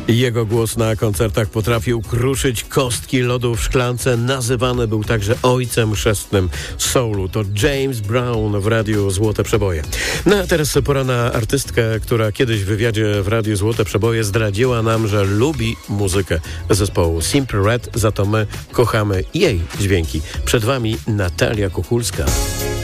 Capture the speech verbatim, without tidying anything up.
Jego głos na koncertach potrafił kruszyć kostki lodu w szklance. Nazywany był także ojcem chrzestnym soulu. To James Brown w Radiu Złote Przeboje. No a teraz pora na artystkę, która kiedyś w wywiadzie w Radiu Złote Przeboje zdradziła nam, że lubi muzykę zespołu Simply Red, za to my kochamy jej dźwięki. Przed wami Natalia Kuchulska.